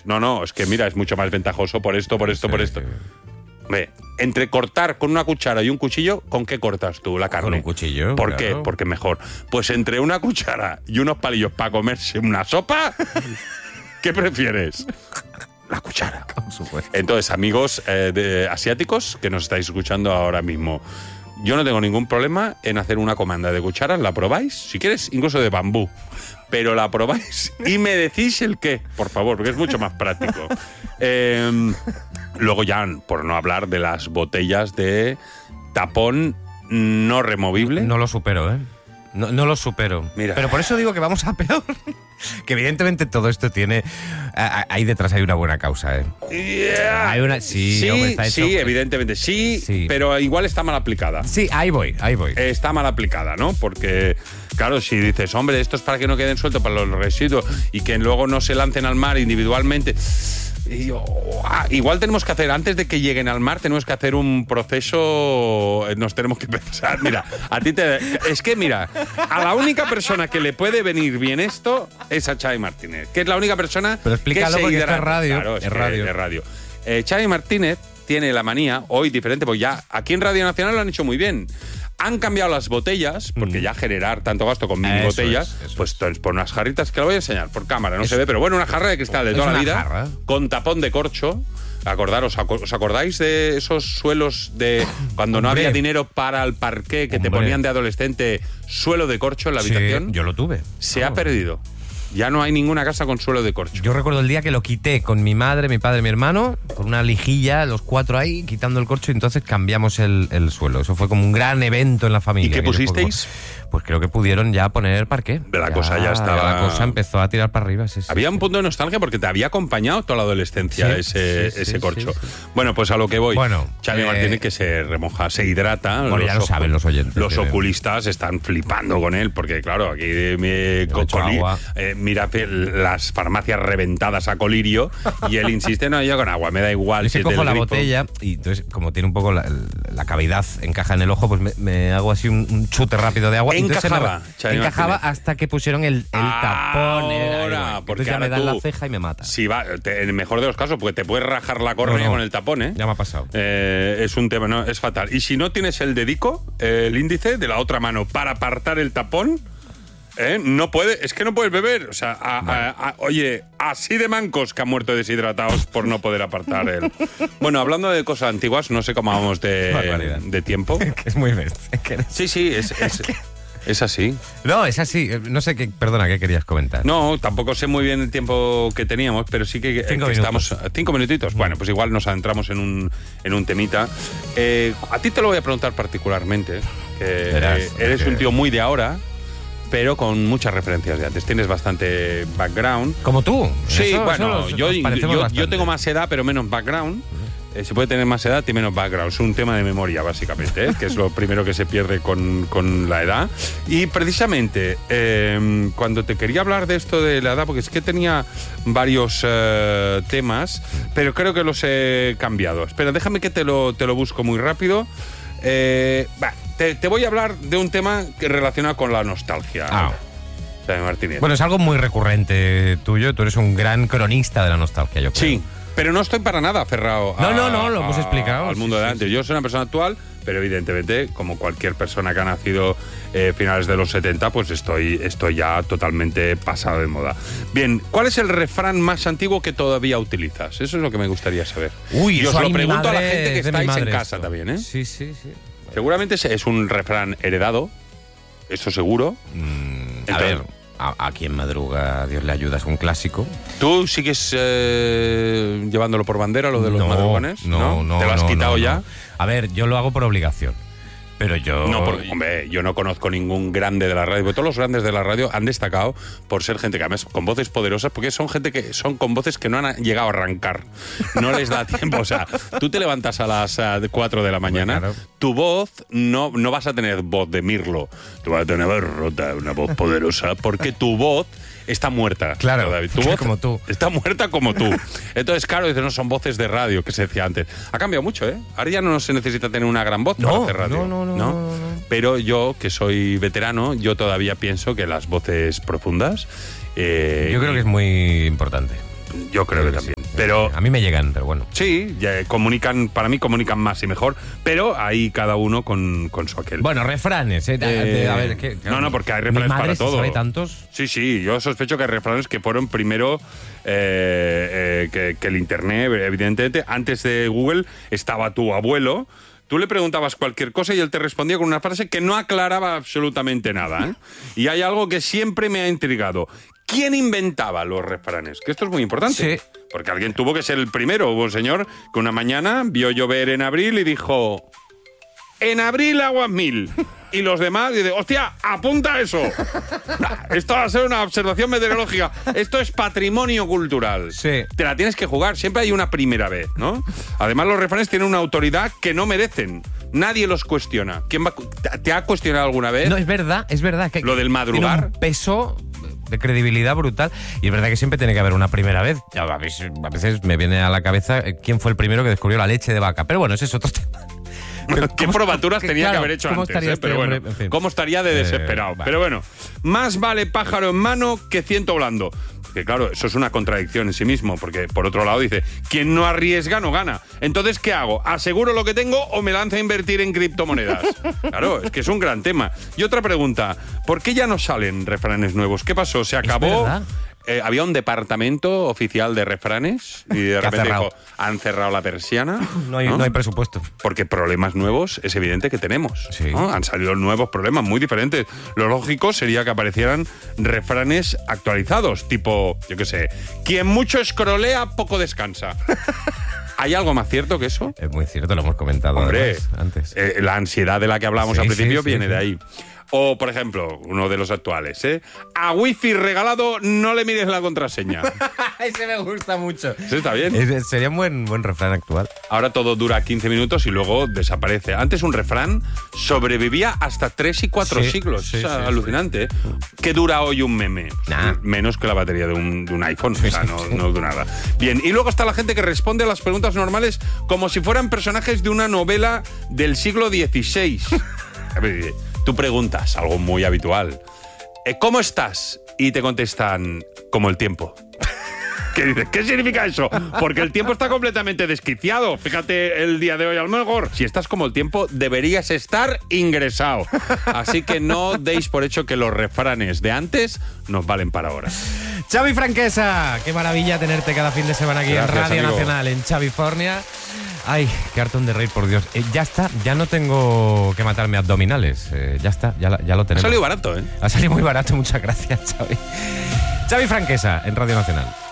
No, es que mira, es mucho más ventajoso por esto. Ve, entre cortar con una cuchara y un cuchillo, ¿con qué cortas tú la carne? Con un cuchillo. ¿Por claro. qué? Porque mejor. Pues entre una cuchara y unos palillos para comerse una sopa, ¿qué prefieres? La cuchara. Por supuesto. Entonces, amigos asiáticos que nos estáis escuchando ahora mismo, yo no tengo ningún problema en hacer una comanda de cucharas, la probáis, si quieres, incluso de bambú, pero la probáis y me decís el qué, por favor, porque es mucho más práctico. Luego ya, por no hablar de las botellas de tapón no removible. No lo supero, ¿eh? No lo supero. Mira. Pero por eso digo que vamos a peor. Que evidentemente todo esto tiene... Ahí detrás hay una buena causa, ¿eh? Yeah. Hay una... Sí, hombre, está hecho... Sí, evidentemente, sí, pero igual está mal aplicada. Sí, ahí voy. Está mal aplicada, ¿no? Porque, claro, si dices, hombre, esto es para que no queden sueltos para los residuos y que luego no se lancen al mar individualmente... igual tenemos que hacer, antes de que lleguen al mar, tenemos que hacer un proceso, nos tenemos que pensar, mira, es que mira, a la única persona que le puede venir bien esto es a Xavi Martínez, que es la única persona. Pero explícalo, que porque esto es radio. Claro, es radio. Xavi Martínez tiene la manía, hoy diferente, porque ya aquí en Radio Nacional lo han hecho muy bien. Han cambiado las botellas, porque ya generar tanto gasto con mini botellas, pues por unas jarritas, que lo voy a enseñar por cámara, no se ve, pero bueno, una jarra de cristal de toda la vida, jarra. Con tapón de corcho. ¿Os acordáis de esos suelos de cuando no había dinero para el parqué que te ponían de adolescente suelo de corcho en la habitación? Yo lo tuve. Se ha perdido. Ya no hay ninguna casa con suelo de corcho. Yo recuerdo el día que lo quité con mi madre, mi padre y mi hermano, con una lijilla, los 4 ahí, quitando el corcho, y entonces cambiamos el suelo. Eso fue como un gran evento en la familia. ¿Y qué pusisteis? Pues creo que pudieron ya poner parqué. La cosa ya estaba... La cosa empezó a tirar para arriba. Sí, había un punto de nostalgia porque te había acompañado toda la adolescencia ese corcho. Sí. Bueno, pues a lo que voy. Bueno, Xavi Martínez, que se remoja, se hidrata. Bueno, ya lo saben los oyentes. Los oculistas están flipando con él porque, claro, aquí mira las farmacias reventadas a colirio y él insiste, no, yo con agua, me da igual. Yo cojo la botella y entonces, como tiene un poco la cavidad encaja en el ojo, pues me hago así un chute rápido de agua. Encajaba hasta que pusieron el tapón. Porque ya me dan la ceja y me mata. Sí, en el mejor de los casos, porque te puedes rajar la córnea con el tapón, ¿eh? Ya me ha pasado. Es un tema, no, es fatal. Y si no tienes el dedico, el índice de la otra mano para apartar el tapón, no puedes beber. O sea, oye, así de mancos que han muerto deshidratados por no poder apartar el... Bueno, hablando de cosas antiguas, no sé cómo vamos de tiempo. Es muy bestia. Sí, es así. No, es así. No sé qué, perdona, ¿qué querías comentar? No, tampoco sé muy bien el tiempo que teníamos, pero sí que 5 minutos. estamos 5 minutitos. Bueno, pues igual nos adentramos en un temita. A ti te lo voy a preguntar particularmente. Eres un tío muy de ahora, pero con muchas referencias de antes. Tienes bastante background. ¿Como tú? Sí, yo tengo más edad, pero menos background. Se puede tener más edad y menos background. Es un tema de memoria, básicamente, que es lo primero que se pierde con la edad. Y precisamente, cuando te quería hablar de esto de la edad, porque es que tenía varios temas, pero creo que los he cambiado. Espera, déjame que te lo busco muy rápido. Te voy a hablar de un tema relacionado con la nostalgia. Xavi Martínez. Bueno, es algo muy recurrente tuyo. Tú eres un gran cronista de la nostalgia, yo creo. Sí. Pero no estoy para nada aferrado no, lo hemos explicado. al mundo de antes. Yo soy una persona actual, pero evidentemente, como cualquier persona que ha nacido finales de los 70, pues estoy ya totalmente pasado de moda. Bien, ¿cuál es el refrán más antiguo que todavía utilizas? Eso es lo que me gustaría saber. Uy, y os lo pregunto a la madre, gente que estáis en casa esto. también, ¿eh? Sí. Seguramente es un refrán heredado, eso seguro. A ver... A quien madruga, Dios le ayuda, es un clásico. ¿Tú sigues llevándolo por bandera, lo de los madrugones? No. ¿Te lo has quitado ya? A ver, yo lo hago por obligación. Pero yo... Hombre, yo no conozco ningún grande de la radio, porque todos los grandes de la radio han destacado por ser gente que además con voces poderosas, porque son gente que son con voces que no han llegado a arrancar. No les da tiempo. O sea, tú te levantas a las 4 de la mañana, claro. Tu voz no vas a tener voz de mirlo. Tú vas a tener una voz poderosa, porque tu voz está muerta. Claro, David. Tu voz como tú. Está muerta como tú. Entonces, claro, no son voces de radio, que se decía antes. Ha cambiado mucho, ¿eh? Ahora ya no se necesita tener una gran voz para hacer radio. No. Pero yo, que soy veterano, yo todavía pienso que las voces profundas... yo creo que es muy importante. Yo creo que también. Pero a mí me llegan, pero bueno. Sí, para mí comunican más y mejor, pero ahí cada uno con su aquel. Bueno, refranes. A ver, no, porque hay refranes para todo. ¿Sabe tantos? Sí, yo sospecho que hay refranes que fueron primero que el internet, evidentemente. Antes de Google estaba tu abuelo. Tú le preguntabas cualquier cosa y él te respondía con una frase que no aclaraba absolutamente nada, ¿eh? Y hay algo que siempre me ha intrigado. ¿Quién inventaba los refranes? Que esto es muy importante. Sí. Porque alguien tuvo que ser el primero. Hubo un señor que una mañana vio llover en abril y dijo: en abril aguas 1000. Y los demás dicen: hostia, apunta eso. Esto va a ser una observación meteorológica. Esto es patrimonio cultural. Sí. Te la tienes que jugar. Siempre hay una primera vez, ¿no? Además, los refranes tienen una autoridad que no merecen. Nadie los cuestiona. ¿Te ha cuestionado alguna vez? No, es verdad. Que lo del madrugar. Tiene un peso de credibilidad brutal. Y es verdad que siempre tiene que haber una primera vez. A veces me viene a la cabeza quién fue el primero que descubrió la leche de vaca. Pero bueno, ese es otro tema. ¿Qué probaturas tenía que haber hecho ¿cómo antes? Estaría este pero hombre? Bueno, en fin. ¿Cómo estaría de desesperado? Vale. Pero bueno, más vale pájaro en mano que ciento blando. Que claro, eso es una contradicción en sí mismo, porque por otro lado dice: quien no arriesga no gana. Entonces, ¿qué hago? ¿Aseguro lo que tengo o me lanzo a invertir en criptomonedas? Claro, es que es un gran tema. Y otra pregunta: ¿por qué ya no salen refranes nuevos? ¿Qué pasó? ¿Se acabó? Había un departamento oficial de refranes y de repente han cerrado la persiana. No hay presupuesto. Porque problemas nuevos es evidente que tenemos. Sí. ¿No? Han salido nuevos problemas muy diferentes. Lo lógico sería que aparecieran refranes actualizados, tipo, yo qué sé, quien mucho escrolea, poco descansa. ¿Hay algo más cierto que eso? Es muy cierto, lo hemos comentado. Hombre, antes. La ansiedad de la que hablábamos al principio viene de ahí. O, por ejemplo, uno de los actuales, a wifi regalado no le mires la contraseña. Ese me gusta mucho. ¿Sí, está bien? Sería un buen refrán actual. Ahora todo dura 15 minutos y luego desaparece. Antes un refrán sobrevivía hasta 3 y 4 siglos. Es alucinante. Sí. ¿Qué dura hoy un meme? Menos que la batería de un iPhone. O sea, no dura nada. Bien, y luego está la gente que responde a las preguntas normales como si fueran personajes de una novela del siglo XVI. A ver, tú preguntas, algo muy habitual: ¿cómo estás? Y te contestan: como el tiempo. ¿Qué dices? ¿Qué significa eso? Porque el tiempo está completamente desquiciado. Fíjate el día de hoy, a lo mejor. Si estás como el tiempo, deberías estar ingresado. Así que no deis por hecho que los refranes de antes nos valen para ahora. Xavi Franquesa, qué maravilla tenerte cada fin de semana aquí. Gracias, en Radio Nacional, en Xavifornia. Ay, qué hartón de reír, por Dios. Ya está, ya no tengo que matarme abdominales. Ya está, ya lo tenemos. Ha salido barato, ¿eh? Ha salido muy barato, muchas gracias, Xavi. Xavi Franquesa, en Radio Nacional.